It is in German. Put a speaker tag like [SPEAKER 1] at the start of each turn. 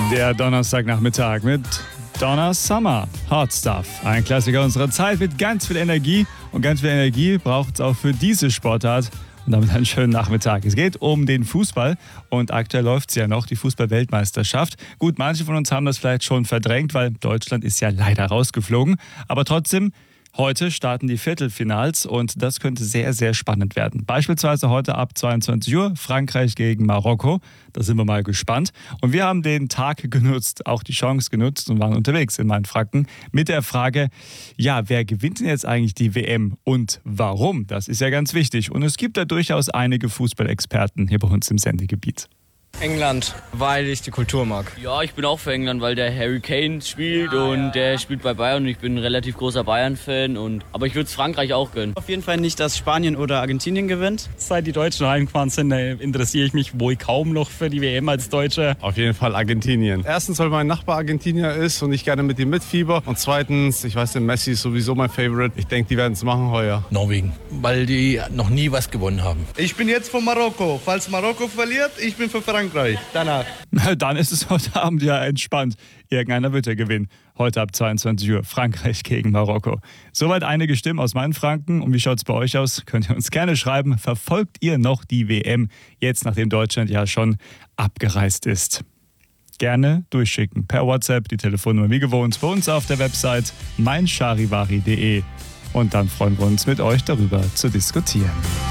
[SPEAKER 1] Der Donnerstagnachmittag mit Donna Summer, Hot Stuff. Ein Klassiker unserer Zeit mit ganz viel Energie. Und ganz viel Energie braucht es auch für diese Sportart. Und damit einen schönen Nachmittag. Es geht um den Fußball und aktuell läuft es ja noch, die Fußball-Weltmeisterschaft. Gut, manche von uns haben das vielleicht schon verdrängt, weil Deutschland ist ja leider rausgeflogen. Aber trotzdem, heute starten die Viertelfinals und das könnte sehr, sehr spannend werden. Beispielsweise heute ab 22 Uhr Frankreich gegen Marokko. Da sind wir mal gespannt. Und wir haben den Tag genutzt, auch die Chance genutzt und waren unterwegs in Mainfranken mit der Frage, ja, wer gewinnt denn jetzt eigentlich die WM und warum? Das ist ja ganz wichtig. Und es gibt da durchaus einige Fußballexperten hier bei uns im Sendegebiet.
[SPEAKER 2] England, weil ich die Kultur mag.
[SPEAKER 3] Ja, ich bin auch für England, weil der Harry Kane spielt und der spielt bei Bayern und ich bin ein relativ großer Bayern-Fan. Aber ich würde es Frankreich auch gönnen.
[SPEAKER 4] Auf jeden Fall nicht, dass Spanien oder Argentinien gewinnt.
[SPEAKER 5] Seit die Deutschen heimgefahren sind, interessiere ich mich wohl kaum noch für die WM als Deutscher.
[SPEAKER 6] Auf jeden Fall Argentinien. Erstens, weil mein Nachbar Argentinier ist und ich gerne mit ihm mitfieber. Und zweitens, ich weiß, der Messi ist sowieso mein Favorite. Ich denke, die werden es machen heuer.
[SPEAKER 7] Norwegen, weil die noch nie was gewonnen haben.
[SPEAKER 8] Ich bin jetzt von Marokko. Falls Marokko verliert, ich bin für Frankreich. Danach.
[SPEAKER 1] Dann ist es heute Abend ja entspannt. Irgendeiner wird ja gewinnen. Heute ab 22 Uhr Frankreich gegen Marokko. Soweit einige Stimmen aus Mainfranken. Und wie schaut es bei euch aus? Könnt ihr uns gerne schreiben. Verfolgt ihr noch die WM, jetzt nachdem Deutschland ja schon abgereist ist? Gerne durchschicken. Per WhatsApp, die Telefonnummer wie gewohnt bei uns auf der Website meincharivari.de. Und dann freuen wir uns, mit euch darüber zu diskutieren.